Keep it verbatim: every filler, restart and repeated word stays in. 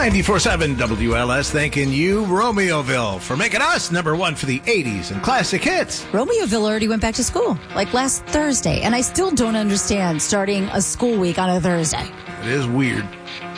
ninety-four seven W L S thanking you, Romeoville, for making us number one for the eighties and classic hits. Romeoville already went back to school, like last Thursday, and I still don't understand starting a school week on a Thursday. It is weird.